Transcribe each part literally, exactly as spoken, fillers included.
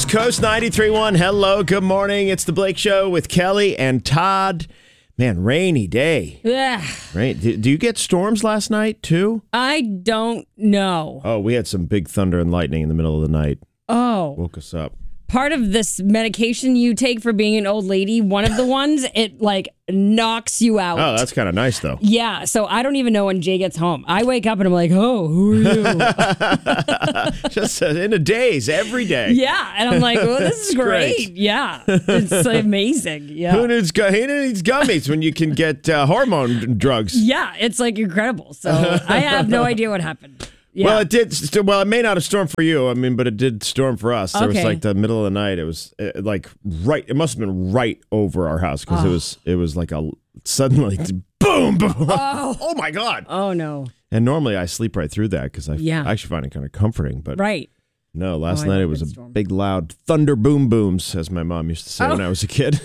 East Coast ninety-three point one. Hello, good morning. It's the Blake Show with Kelly and Todd. Man, rainy day. Ugh. Right? Do, do you get storms last night too? I don't know. Oh, we had some big thunder and lightning in the middle of the night. Oh. Woke us up. Part of this medication you take for being an old lady, one of the ones, it like knocks you out. Oh, that's kind of nice though. Yeah, so I don't even know when Jay gets home. I wake up and I'm like, oh, who are you? Just uh, in a daze, every day. Yeah, and I'm like, well, this is great. great. Yeah, it's amazing. Yeah. Who needs, gu- who needs gummies when you can get uh, hormone drugs? Yeah, it's like incredible. So I have no idea what happened. Yeah. Well, it did. St- well, it may not have stormed for you. I mean, but it did storm for us. There was Okay. like the middle of the night. It was uh, like right. It must have been right over our house because it was. It was like a suddenly boom, boom. Oh. Oh my god. Oh no. And normally I sleep right through that because I, f- Yeah. I actually find it kind of comforting. But Right. no, last Oh, I night love it was good a storm. big loud thunder boom booms, as my mom used to say Oh. when I was a kid.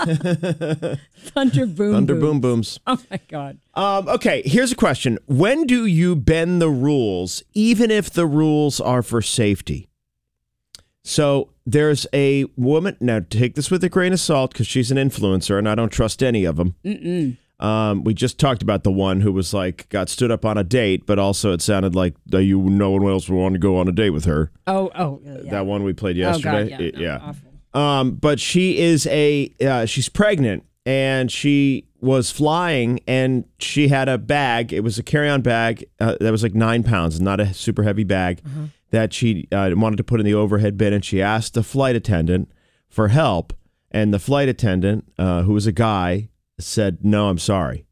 Thunder boom. Thunder boom boom. booms. Oh my god. Um, okay, here's a question. When do you bend the rules, even if the rules are for safety? So there's a woman, now take this with a grain of salt because she's an influencer and I don't trust any of them. Mm-mm. Um, we just talked about the one who was like, got stood up on a date, but also it sounded like uh, you, no one else would want to go on a date with her. Oh, oh. Yeah. That one we played Oh, yesterday. God, yeah. I- No, awful. Um, but she is a, uh, she's pregnant and she was flying and she had a bag. It was a carry-on bag uh, that was like nine pounds, not a super heavy bag Uh-huh. that she uh, wanted to put in the overhead bin. And she asked the flight attendant for help. And the flight attendant, uh, who was a guy, said, no, I'm sorry.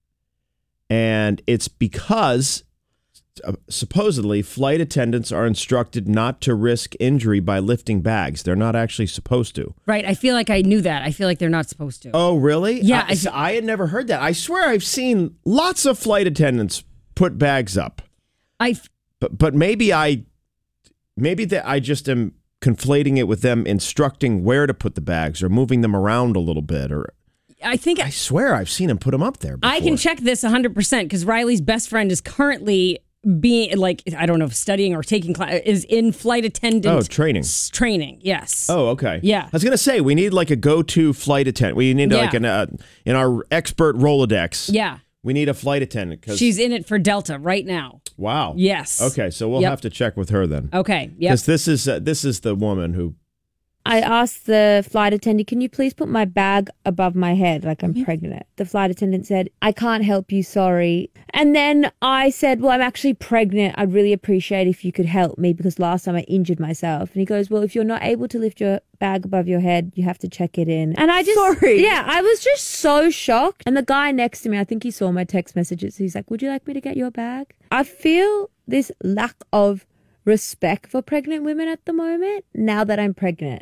And it's because uh, supposedly flight attendants are instructed not to risk injury by lifting bags. They're not actually supposed to. Right. I feel like I knew that. I feel like they're not supposed to. Oh, really? Yeah, I, I- so I had never heard that. I swear I've seen lots of flight attendants put bags up. I f- But but maybe I maybe that I just am conflating it with them instructing where to put the bags or moving them around a little bit. Or I think I swear I've seen them put them up there before. I can check this one hundred percent because Riley's best friend is currently being like, I don't know if studying or taking class, is in flight attendant. Oh, training. s- Training, yes. Oh, okay. Yeah. I was gonna say we need like a go-to flight attendant. We need Yeah. like an uh, in our expert Rolodex. Yeah. We need a flight attendant because She's in it for Delta right now. wow. Yes. Okay, so we'll Yep. have to check with her then. Okay. Yep. Because this is uh, this is the woman who. I asked the flight attendant, can you please put my bag above my head like I'm pregnant? The flight attendant said, I can't help you, sorry. And then I said, well, I'm actually pregnant. I'd really appreciate if you could help me because last time I injured myself. And he goes, well, if you're not able to lift your bag above your head, you have to check it in. And I just, Sorry. yeah, I was just so shocked. And the guy next to me, I think he saw my text messages. He's like, would you like me to get your bag? I feel this lack of respect for pregnant women at the moment now that I'm pregnant.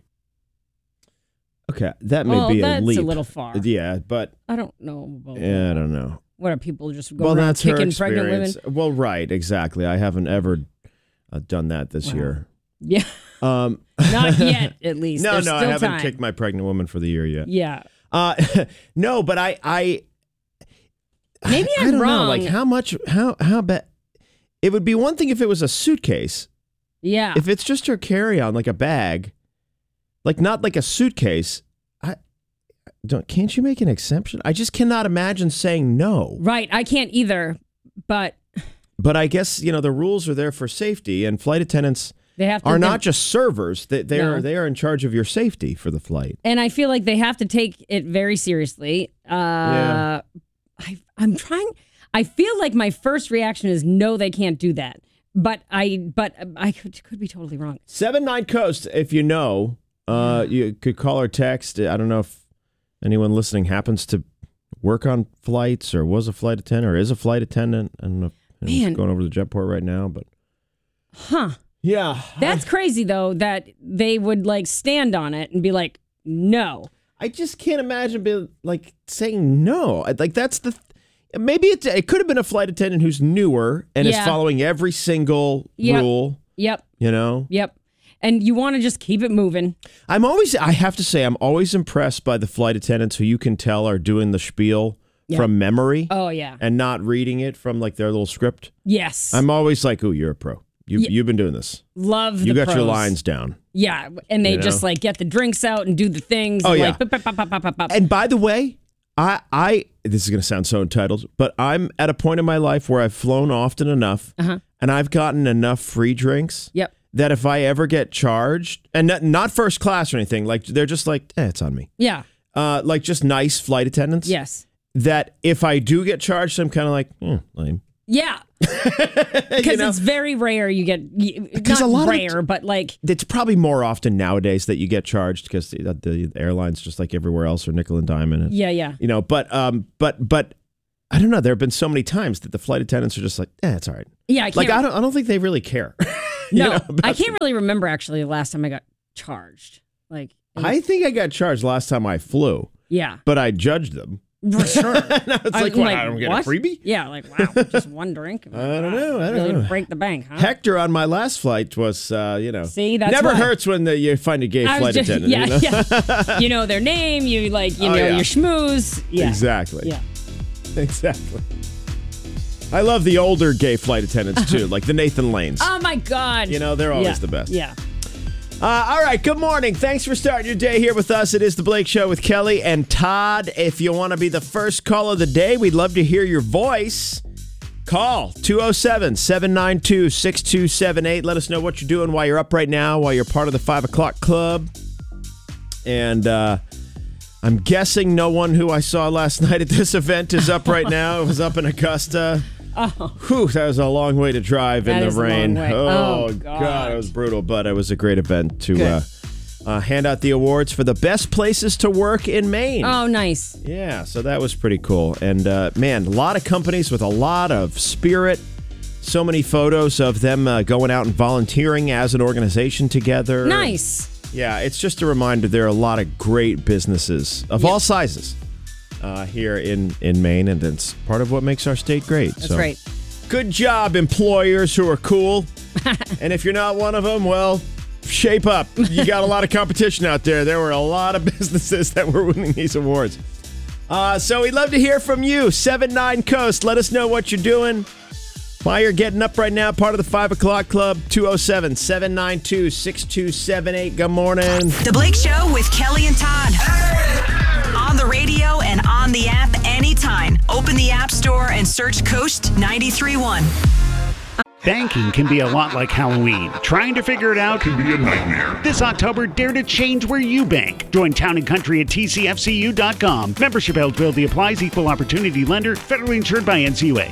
Okay, that may Well, be a that's a leap. little far. Yeah, but I don't know about yeah, I that. don't know. What are people just going Well, around that's her kicking pregnant women? experience. Well, right, exactly. I haven't ever uh, done that this Wow. year. Yeah. Um, Not yet, at least. no, There's no, I still haven't time. kicked my pregnant woman for the year yet. Yeah. Uh, no, but I, I Maybe I I'm don't wrong. know, like how much, how, how bad. It would be one thing if it was a suitcase. Yeah. If it's just her carry-on, like a bag, like not like a suitcase. I don't. Can't you make an exception? I just cannot imagine saying no. Right. I can't either, but But I guess you know the rules are there for safety, and flight attendants they have to. are not just servers. They, they No. are they are in charge of your safety for the flight. And I feel like they have to take it very seriously. Uh, Yeah. I, I'm trying. I feel like my first reaction is no, they can't do that. But I, but I could, could be totally wrong. Seven Nine Coast. If you know, uh, you could call or text. I don't know if anyone listening happens to work on flights or was a flight attendant or is a flight attendant. I don't know if anyone's Man. going over to the Jetport right now, but Huh. yeah, That's crazy though that they would like stand on it and be like, no. I just can't imagine being like saying no. I- Like that's the. Th- maybe it, it could have been a flight attendant who's newer and is Yeah. following every single Yep. rule. Yep. You know. Yep. And you want to just keep it moving. I'm always. I have to say, I'm always impressed by the flight attendants who you can tell are doing the spiel Yeah. from memory Oh yeah. and not reading it from like their little script. Yes. I'm always like, "Ooh, you're a pro. You, Yeah. You've been doing this. Love the You got pros. your lines down. Yeah, and they You know? just like get the drinks out and do the things. Oh, and, yeah. Like, pop, pop, pop, pop, pop, pop. And by the way, I, I this is going to sound so entitled, but I'm at a point in my life where I've flown often enough Uh-huh. and I've gotten enough free drinks Yep. that if I ever get charged, and not, not first class or anything, like they're just like, eh, it's on me. Yeah. Uh, like just nice flight attendants. Yes. That if I do get charged, I'm kind of like, hmm, lame. Yeah. Because You know? it's very rare you get, you- Because not a lot of rare, but like, It's probably more often nowadays that you get charged because the, the airlines, just like everywhere else, are nickel and dime. And, yeah, yeah. you know, but um, but but I don't know. There have been so many times that the flight attendants are just like, eh, it's all right. Yeah, I can't. Like I don't, I don't think they really care. You no, know, about- I can't really remember actually the last time I got charged. Like, it- I think I got charged last time I flew, yeah, but I judged them. for sure. And I was I like, was what? like, I don't get what? a freebie? Yeah, like wow, just one drink. I don't know. I don't really know. break the bank, huh? Hector on my last flight was, uh, you know, See, that's never why. hurts when the, you find a gay I flight was just, attendant. yeah, you know? yeah. You know their name. You like, you Oh, know, yeah. your schmooze. Yeah, Exactly. yeah. Exactly. I love the older gay flight attendants too, like the Nathan Lanes. Oh my God. You know, they're always yeah. the best. Yeah. Uh, all right, good morning. Thanks for starting your day here with us. It is the Blake Show with Kelly and Todd. If you want to be the first call of the day, we'd love to hear your voice. Call two oh seven, seven nine two, six two seven eight. Let us know what you're doing while you're up right now, while you're part of the five o'clock club. And uh, I'm guessing no one who I saw last night at this event is up right now. It was up in Augusta. Oh. Whew, that was a long way to drive That in is the a long rain. way. Oh, Oh, God. God. it was brutal, but it was a great event to Good. uh, uh, hand out the awards for the best places to work in Maine. Oh, nice. Yeah, so that was pretty cool. And uh, man, a lot of companies with a lot of spirit. So many photos of them uh, going out and volunteering as an organization together. Nice. Yeah, it's just a reminder there are a lot of great businesses of Yep. all sizes uh, here in, in Maine, and it's part of what makes our state great. That's so, right. good job, employers who are cool. And if you're not one of them, well, shape up. You got a lot of competition out there. There were a lot of businesses that were winning these awards. Uh, so we'd love to hear from you. seven nine Coast. Let us know what you're doing. While you're getting up right now, part of the five o'clock club, two oh seven, seven nine two, six two seven eight. Good morning. The Blake Show with Kelly and Todd. On the radio and on the app anytime. Open the App Store and search Coast ninety-three point one. Banking can be a lot like Halloween. Trying to figure it out Can be a nightmare. This October, dare to change where you bank. Join Town and Country at T C F C U dot com. Membership eligibility applies. Equal opportunity lender. Federally insured by N C U A.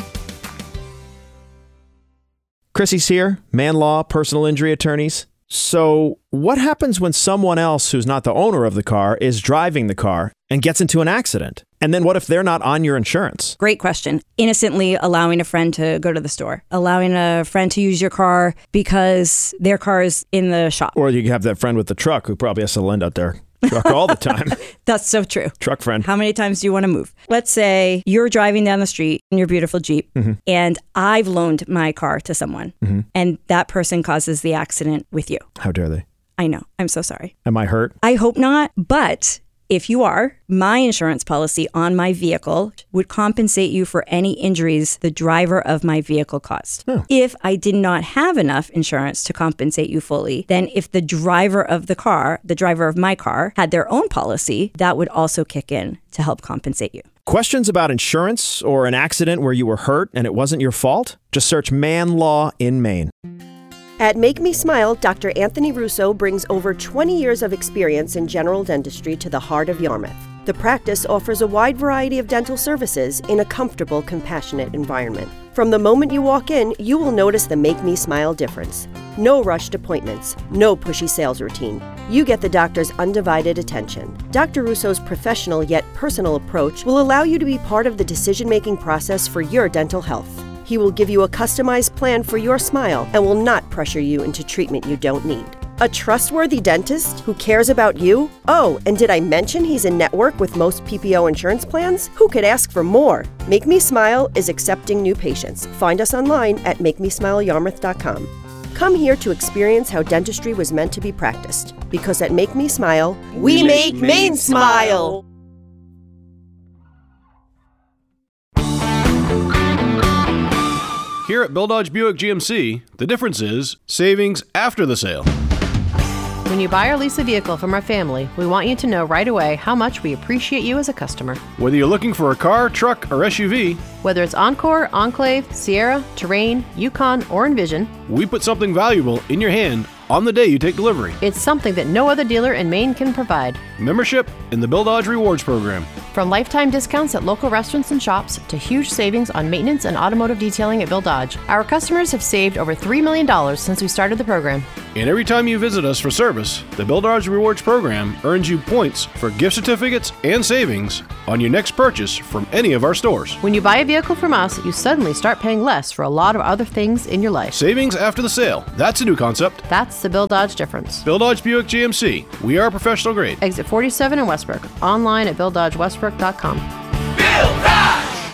Chrissy's here, Man Law, personal injury attorneys. So, what happens when someone else who's not the owner of the car is driving the car and gets into an accident? And then what if they're not on your insurance? Great question. Innocently allowing a friend to go to the store, allowing a friend to use your car because their car is in the shop. Or you have that friend with the truck who probably has to lend out their truck all the time. That's so true. Truck friend. How many times do you want to move? Let's say you're driving down the street in your beautiful Jeep, Mm-hmm. and I've loaned my car to someone, Mm-hmm. and that person causes the accident with you. How dare they? I know. I'm so sorry. Am I hurt? I hope not, but if you are, my insurance policy on my vehicle would compensate you for any injuries the driver of my vehicle caused. Huh. If I did not have enough insurance to compensate you fully, then if the driver of the car, the driver of my car, had their own policy, that would also kick in to help compensate you. Questions about insurance or an accident where you were hurt and it wasn't your fault? Just search Man Law in Maine. At Make Me Smile, Doctor Anthony Russo brings over twenty years of experience in general dentistry to the heart of Yarmouth. The practice offers a wide variety of dental services in a comfortable, compassionate environment. From the moment you walk in, you will notice the Make Me Smile difference. No rushed appointments, no pushy sales routine. You get the doctor's undivided attention. Doctor Russo's professional yet personal approach will allow you to be part of the decision-making process for your dental health. He will give you a customized plan for your smile and will not pressure you into treatment you don't need. A trustworthy dentist who cares about you? Oh, and did I mention he's in network with most P P O insurance plans? Who could ask for more? Make Me Smile is accepting new patients. Find us online at make me smile yarmouth dot com. Come here to experience how dentistry was meant to be practiced. Because at Make Me Smile, we make Maine smile! Here at Bill Dodge Buick G M C, the difference is savings after the sale. When you buy or lease a vehicle from our family, we want you to know right away how much we appreciate you as a customer. Whether you're looking for a car, truck, or S U V, whether it's Encore, Enclave, Sierra, Terrain, Yukon, or Envision, we put something valuable in your hand on the day you take delivery. It's something that no other dealer in Maine can provide. Membership in the Bill Dodge Rewards Program. From lifetime discounts at local restaurants and shops to huge savings on maintenance and automotive detailing at Bill Dodge, our customers have saved over three million dollars since we started the program. And every time you visit us for service, the Bill Dodge Rewards Program earns you points for gift certificates and savings on your next purchase from any of our stores. When you buy a vehicle from us, you suddenly start paying less for a lot of other things in your life. Savings after the sale. That's a new concept. That's the Bill Dodge difference. Bill Dodge Buick G M C. We are professional grade. Exit forty-seven in Westbrook. Online at bill dodge westbrook dot com. Bill Dodge!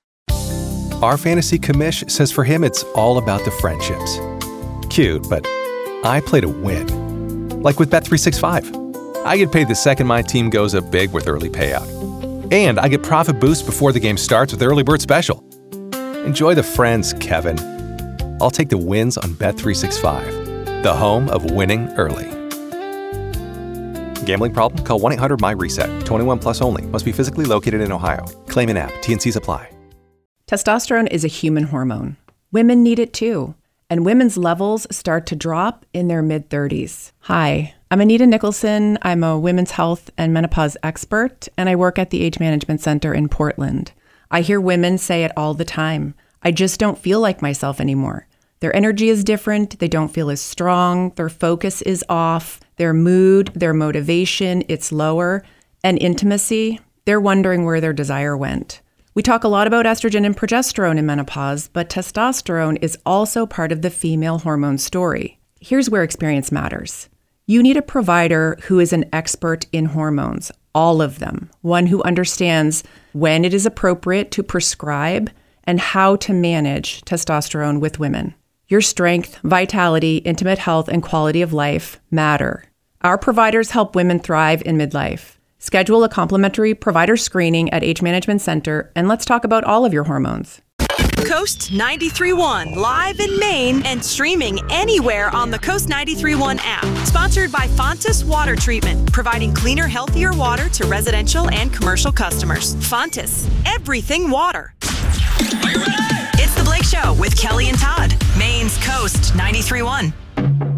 Our fantasy commish says for him it's all about the friendships. Cute, but I play to win. Like with Bet three sixty-five. I get paid the second my team goes up big with early payout. And I get profit boost before the game starts with Early Bird Special. Enjoy the friends, Kevin. I'll take the wins on Bet three sixty-five, the home of winning early. Gambling problem? Call one eight hundred M Y reset. twenty-one plus only. Must be physically located in Ohio. Claim in app. T N Cs apply. Testosterone is a human hormone. Women need it too. And women's levels start to drop in their mid-thirties. Hi, I'm Anita Nicholson. I'm a women's health and menopause expert, and I work at the Age Management Center in Portland. I hear women say it all the time. I just don't feel like myself anymore. Their energy is different. They don't feel as strong. Their focus is off. Their mood, their motivation, it's lower. And intimacy, they're wondering where their desire went. We talk a lot about estrogen and progesterone in menopause, but testosterone is also part of the female hormone story. Here's where experience matters. You need a provider who is an expert in hormones, all of them, one who understands when it is appropriate to prescribe and how to manage testosterone with women. Your strength, vitality, intimate health, and quality of life matter. Our providers help women thrive in midlife. Schedule a complimentary provider screening at Age Management Center, and let's talk about all of your hormones. Coast ninety-three point one, live in Maine and streaming anywhere on the Coast ninety-three point one app. Sponsored by Fontis Water Treatment, providing cleaner, healthier water to residential and commercial customers. Fontis, everything water. It's The Blake Show with Kelly and Todd, Maine's Coast ninety-three point one.